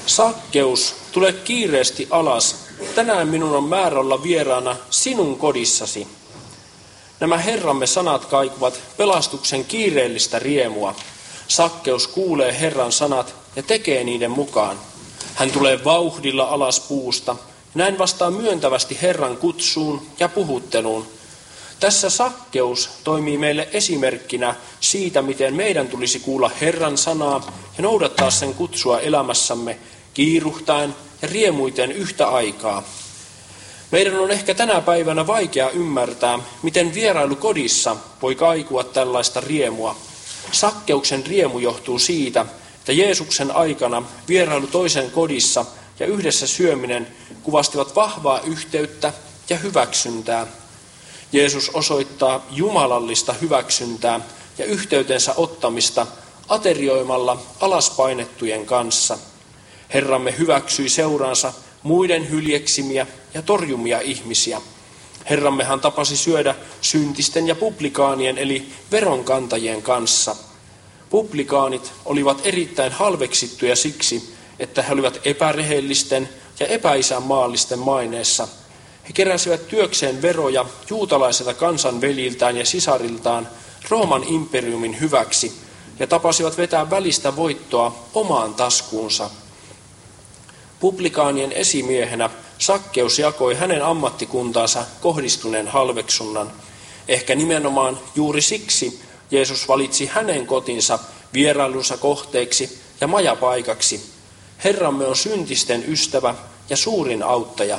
Sakkeus, tule kiireesti alas. Tänään minun on määrä olla vieraana sinun kodissasi. Nämä Herramme sanat kaikuvat pelastuksen kiireellistä riemua. Sakkeus kuulee Herran sanat ja tekee niiden mukaan. Hän tulee vauhdilla alas puusta. Näin vastaa myöntävästi Herran kutsuun ja puhutteluun. Tässä Sakkeus toimii meille esimerkkinä siitä, miten meidän tulisi kuulla Herran sanaa ja noudattaa sen kutsua elämässämme kiiruhtaen ja riemuiten yhtä aikaa. Meidän on ehkä tänä päivänä vaikea ymmärtää, miten vierailu kodissa voi kaikua tällaista riemua. Sakkeuksen riemu johtuu siitä, että Jeesuksen aikana vierailu toisen kodissa ja yhdessä syöminen kuvastivat vahvaa yhteyttä ja hyväksyntää. Jeesus osoittaa jumalallista hyväksyntää ja yhteytensä ottamista aterioimalla alaspainettujen kanssa. Herramme hyväksyi seuraansa muiden hyljeksimiä ja torjumia ihmisiä. Herrammehan tapasi syödä syntisten ja publikaanien eli veronkantajien kanssa. Publikaanit olivat erittäin halveksittuja siksi, että he olivat epärehellisten ja epäisänmaallisten maineessa. He keräsivät työkseen veroja juutalaisilta kansanveljiltään ja sisariltaan Rooman imperiumin hyväksi ja tapasivat vetää välistä voittoa omaan taskuunsa. Publikaanien esimiehenä Sakkeus jakoi hänen ammattikuntaansa kohdistuneen halveksunnan. Ehkä nimenomaan juuri siksi Jeesus valitsi hänen kotinsa vierailunsa kohteeksi ja majapaikaksi. Herramme on syntisten ystävä ja suurin auttaja.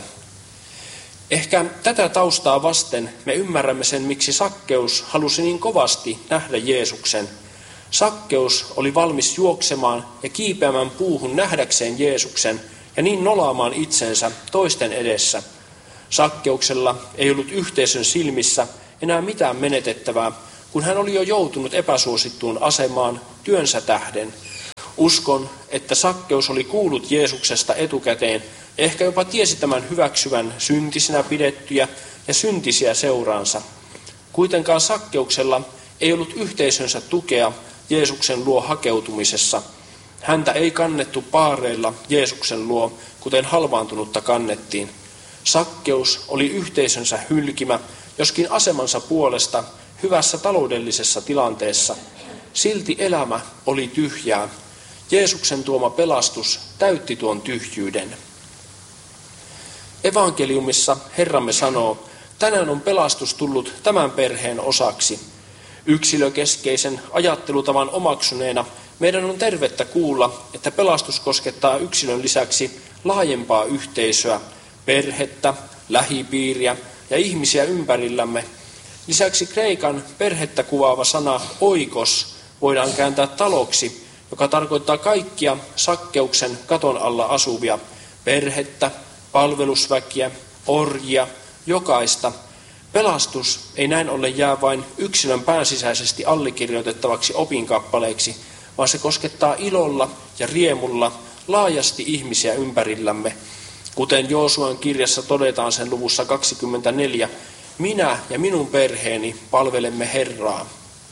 Ehkä tätä taustaa vasten me ymmärrämme sen, miksi Sakkeus halusi niin kovasti nähdä Jeesuksen. Sakkeus oli valmis juoksemaan ja kiipeämään puuhun nähdäkseen Jeesuksen ja niin nolaamaan itsensä toisten edessä. Sakkeuksella ei ollut yhteisön silmissä enää mitään menetettävää, kun hän oli jo joutunut epäsuosittuun asemaan työnsä tähden. Uskon, että Sakkeus oli kuullut Jeesuksesta etukäteen ja ehkä jopa tiesi tämän hyväksyvän syntisinä pidettyjä ja syntisiä seuraansa. Kuitenkaan Sakkeuksella ei ollut yhteisönsä tukea Jeesuksen luo hakeutumisessa. Häntä ei kannettu paareilla Jeesuksen luo, kuten halvaantunutta kannettiin. Sakkeus oli yhteisönsä hylkimä, joskin asemansa puolesta hyvässä taloudellisessa tilanteessa. Silti elämä oli tyhjää. Jeesuksen tuoma pelastus täytti tuon tyhjyyden. Evankeliumissa Herramme sanoo, tänään on pelastus tullut tämän perheen osaksi. Yksilökeskeisen ajattelutavan omaksuneena meidän on tervettä kuulla, että pelastus koskettaa yksilön lisäksi laajempaa yhteisöä, perhettä, lähipiiriä ja ihmisiä ympärillämme. Lisäksi kreikan perhettä kuvaava sana oikos voidaan kääntää taloksi, joka tarkoittaa kaikkia Sakkeuksen katon alla asuvia, perhettä, palvelusväkiä, orjia, jokaista. Pelastus ei näin ollen jää vain yksilön päänsisäisesti allekirjoitettavaksi opinkappaleeksi, vaan se koskettaa ilolla ja riemulla laajasti ihmisiä ympärillämme. Kuten Joosuan kirjassa todetaan sen luvussa 24, minä ja minun perheeni palvelemme Herraa.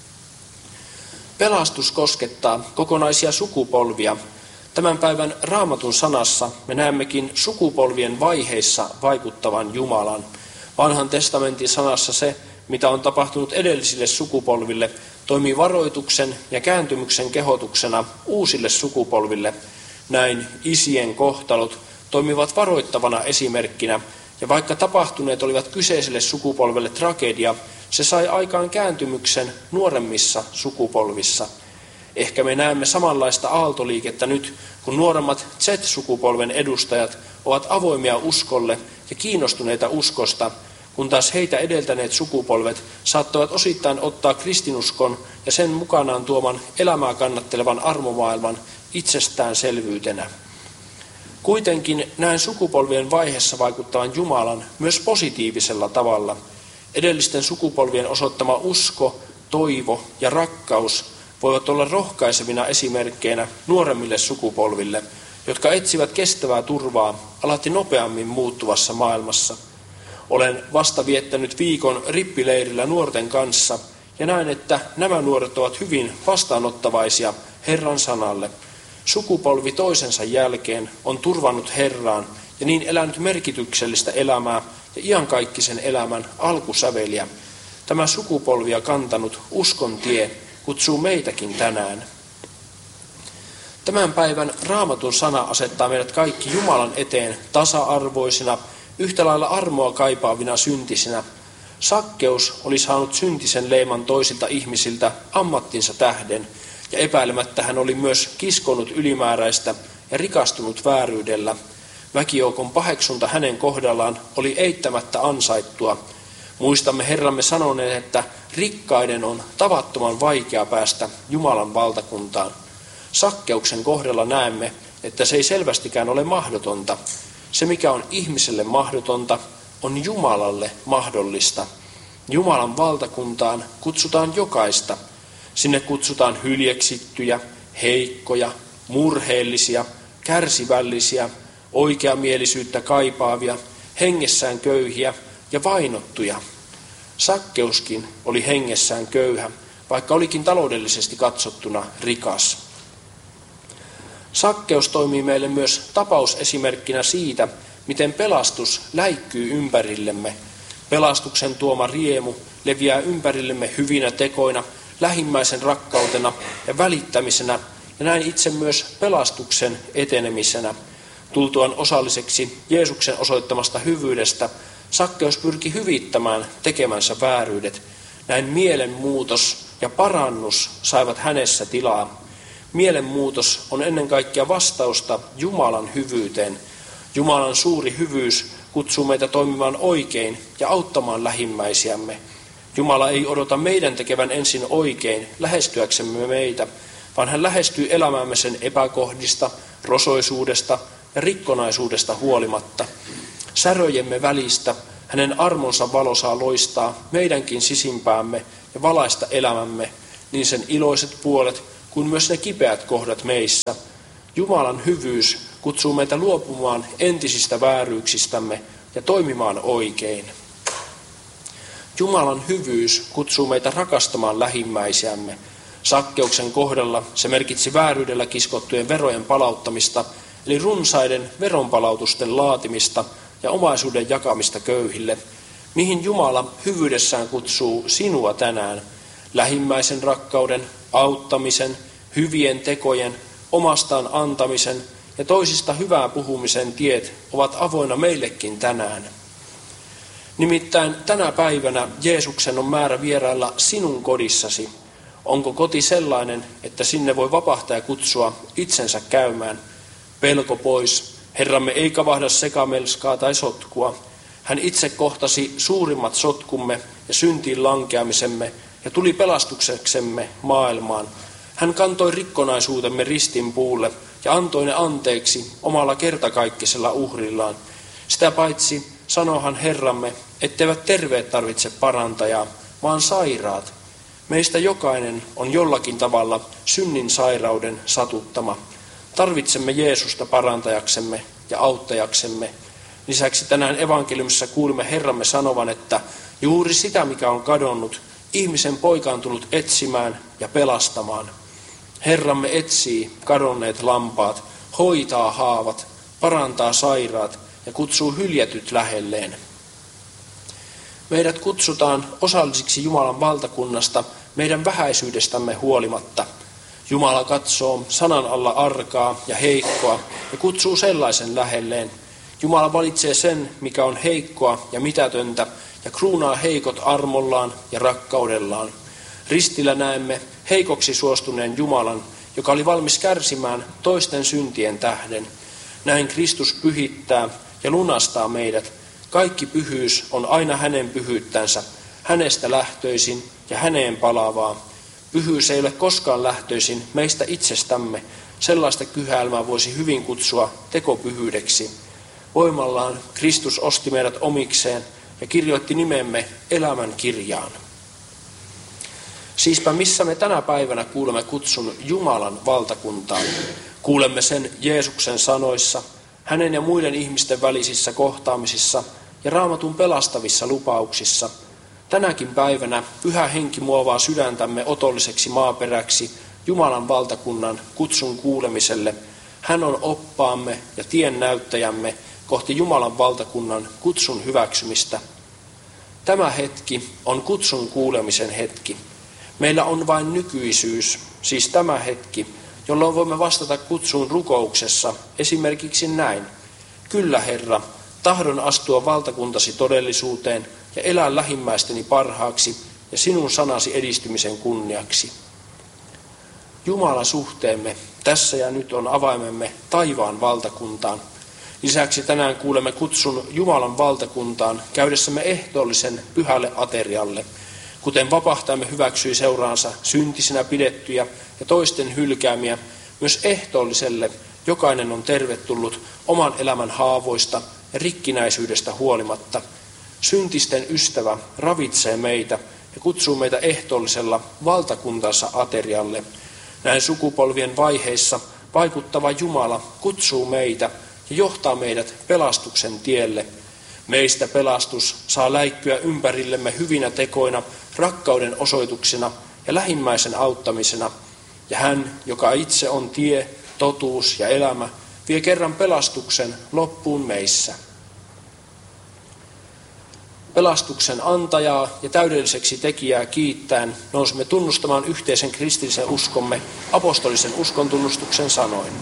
Pelastus koskettaa kokonaisia sukupolvia. Tämän päivän Raamatun sanassa me näemmekin sukupolvien vaiheissa vaikuttavan Jumalan. Vanhan testamentin sanassa se, mitä on tapahtunut edellisille sukupolville, toimii varoituksen ja kääntymyksen kehotuksena uusille sukupolville. Näin isien kohtalot toimivat varoittavana esimerkkinä, ja vaikka tapahtuneet olivat kyseiselle sukupolvelle tragedia, se sai aikaan kääntymyksen nuoremmissa sukupolvissa. Ehkä me näemme samanlaista aaltoliikettä nyt, kun nuoremmat Z-sukupolven edustajat ovat avoimia uskolle ja kiinnostuneita uskosta, kun taas heitä edeltäneet sukupolvet saattavat osittain ottaa kristinuskon ja sen mukanaan tuoman elämää kannattelevan armomaailman itsestäänselvyytenä. Kuitenkin näen sukupolvien vaiheessa vaikuttavan Jumalan myös positiivisella tavalla. Edellisten sukupolvien osoittama usko, toivo ja rakkaus voivat olla rohkaisevina esimerkkeinä nuoremmille sukupolville, jotka etsivät kestävää turvaa alati nopeammin muuttuvassa maailmassa. Olen vasta viettänyt viikon rippileirillä nuorten kanssa ja näen, että nämä nuoret ovat hyvin vastaanottavaisia Herran sanalle. Sukupolvi toisensa jälkeen on turvannut Herraan ja niin elänyt merkityksellistä elämää ja iankaikkisen elämän alkusäveliä. Tämä sukupolvia kantanut uskon tie kutsuu meitäkin tänään. Tämän päivän Raamatun sana asettaa meidät kaikki Jumalan eteen tasa-arvoisina, yhtä lailla armoa kaipaavina syntisinä. Sakkeus oli saanut syntisen leiman toisilta ihmisiltä ammattinsa tähden, ja epäilemättä hän oli myös kiskonut ylimääräistä ja rikastunut vääryydellä. Väkijoukon paheksunta hänen kohdallaan oli eittämättä ansaittua. Muistamme Herramme sanoneen, että rikkaiden on tavattoman vaikea päästä Jumalan valtakuntaan. Sakkeuksen kohdalla näemme, että se ei selvästikään ole mahdotonta. Se, mikä on ihmiselle mahdotonta, on Jumalalle mahdollista. Jumalan valtakuntaan kutsutaan jokaista. Sinne kutsutaan hyljeksittyjä, heikkoja, murheellisia, kärsivällisiä, oikeamielisyyttä kaipaavia, hengessään köyhiä ja vainottuja. Sakkeuskin oli hengessään köyhä, vaikka olikin taloudellisesti katsottuna rikas. Sakkeus toimii meille myös tapausesimerkkinä siitä, miten pelastus läikkyy ympärillemme. Pelastuksen tuoma riemu leviää ympärillemme hyvinä tekoina, lähimmäisen rakkautena ja välittämisenä, ja näin itse myös pelastuksen etenemisenä. Tultuaan osalliseksi Jeesuksen osoittamasta hyvyydestä, Sakkeus pyrki hyvittämään tekemänsä vääryydet. Näin mielenmuutos ja parannus saivat hänessä tilaa. Mielenmuutos on ennen kaikkea vastausta Jumalan hyvyyteen. Jumalan suuri hyvyys kutsuu meitä toimimaan oikein ja auttamaan lähimmäisiämme. Jumala ei odota meidän tekevän ensin oikein lähestyäksemme meitä, vaan hän lähestyy elämäämme sen epäkohdista, rosoisuudesta ja rikkonaisuudesta huolimatta. Säröjemme välistä hänen armonsa valo saa loistaa meidänkin sisimpäämme ja valaista elämämme, niin sen iloiset puolet kuin myös ne kipeät kohdat meissä. Jumalan hyvyys kutsuu meitä luopumaan entisistä vääryyksistämme ja toimimaan oikein. Jumalan hyvyys kutsuu meitä rakastamaan lähimmäisiämme. Sakkeuksen kohdalla se merkitsi vääryydellä kiskottujen verojen palauttamista, eli runsaiden veronpalautusten laatimista ja omaisuuden jakamista köyhille. Mihin Jumala hyvyydessään kutsuu sinua tänään? Lähimmäisen rakkauden, auttamisen, hyvien tekojen, omastaan antamisen ja toisista hyvää puhumisen tiet ovat avoinna meillekin tänään. Nimittäin tänä päivänä Jeesuksen on määrä vierailla sinun kodissasi. Onko koti sellainen, että sinne voi vapahtaja kutsua itsensä käymään? Pelko pois. Herramme ei kavahda sekamelskaa tai sotkua. Hän itse kohtasi suurimmat sotkumme ja syntiin lankeamisemme ja tuli pelastukseksemme maailmaan. Hän kantoi rikkonaisuutemme ristin puulle ja antoi ne anteeksi omalla kertakaikkisella uhrillaan. Sitä paitsi sanohan Herramme, etteivät terveet tarvitse parantajaa, vaan sairaat. Meistä jokainen on jollakin tavalla synnin sairauden satuttama. Tarvitsemme Jeesusta parantajaksemme ja auttajaksemme. Lisäksi tänään evankeliumissa kuulimme Herramme sanovan, että juuri sitä, mikä on kadonnut, ihmisen poika on tullut etsimään ja pelastamaan. Herramme etsii kadonneet lampaat, hoitaa haavat, parantaa sairaat ja kutsuu hyljätyt lähelleen. Meidät kutsutaan osallisiksi Jumalan valtakunnasta meidän vähäisyydestämme huolimatta. Jumala katsoo sanan alla arkaa ja heikkoa ja kutsuu sellaisen lähelleen. Jumala valitsee sen, mikä on heikkoa ja mitätöntä, ja kruunaa heikot armollaan ja rakkaudellaan. Ristillä näemme heikoksi suostuneen Jumalan, joka oli valmis kärsimään toisten syntien tähden. Näin Kristus pyhittää ja lunastaa meidät. Kaikki pyhyys on aina hänen pyhyyttänsä, hänestä lähtöisin ja häneen palaavaa. Pyhyys ei ole koskaan lähtöisin meistä itsestämme. Sellaista kyhäelmää voisi hyvin kutsua tekopyhyydeksi. Voimallaan Kristus osti meidät omikseen ja kirjoitti nimemme elämän kirjaan. Siispä missä me tänä päivänä kuulemme kutsun Jumalan valtakuntaan. Kuulemme sen Jeesuksen sanoissa, hänen ja muiden ihmisten välisissä kohtaamisissa ja Raamatun pelastavissa lupauksissa. Tänäkin päivänä Pyhä Henki muovaa sydäntämme otolliseksi maaperäksi Jumalan valtakunnan kutsun kuulemiselle. Hän on oppaamme ja tien näyttäjämme kohti Jumalan valtakunnan kutsun hyväksymistä. Tämä hetki on kutsun kuulemisen hetki. Meillä on vain nykyisyys, siis tämä hetki, jolloin voimme vastata kutsuun rukouksessa esimerkiksi näin. Kyllä, Herra, tahdon astua valtakuntasi todellisuuteen ja elää lähimmäisteni parhaaksi ja sinun sanasi edistymisen kunniaksi. Jumala suhteemme tässä ja nyt on avaimemme taivaan valtakuntaan. Lisäksi tänään kuulemme kutsun Jumalan valtakuntaan käydessämme ehtoollisen pyhälle aterialle, kuten vapahtajamme hyväksyi seuraansa syntisinä pidettyjä ja toisten hylkäämiä, myös ehtoolliselle jokainen on tervetullut oman elämän haavoista ja rikkinäisyydestä huolimatta. Syntisten ystävä ravitsee meitä ja kutsuu meitä ehtoollisella valtakuntansa aterialle. Näin sukupolvien vaiheissa vaikuttava Jumala kutsuu meitä ja johtaa meidät pelastuksen tielle. Meistä pelastus saa läikkyä ympärillemme hyvinä tekoina, rakkauden osoituksina ja lähimmäisen auttamisena. Ja hän, joka itse on tie, totuus ja elämä, vie kerran pelastuksen loppuun meissä. Pelastuksen antajaa ja täydelliseksi tekijää kiittäen nousemme tunnustamaan yhteisen kristillisen uskomme apostolisen uskontunnustuksen sanoin.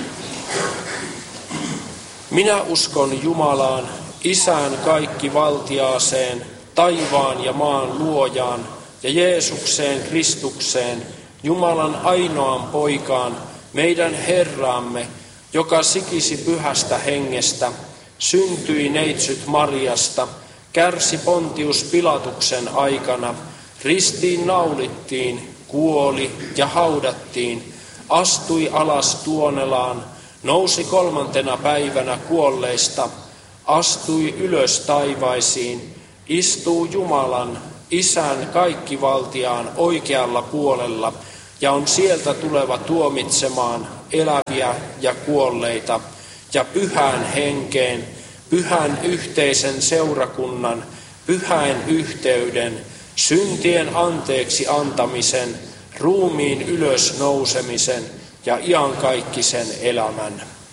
Minä uskon Jumalaan, Isään kaikkivaltiaaseen, taivaan ja maan luojaan ja Jeesukseen Kristukseen, Jumalan ainoaan poikaan, meidän Herraamme, joka sikisi pyhästä hengestä, syntyi neitsyt Mariasta, kärsi Pontius Pilatuksen aikana, ristiin naulittiin, kuoli ja haudattiin, astui alas tuonelaan, nousi 3. päivänä kuolleista, astui ylös taivaisiin, istuu Jumalan, Isän kaikkivaltiaan oikealla puolella ja on sieltä tuleva tuomitsemaan eläviä ja kuolleita ja pyhään henkeen, pyhän yhteisen seurakunnan, pyhän yhteyden, syntien anteeksi antamisen, ruumiin ylös nousemisen ja iankaikkisen elämän.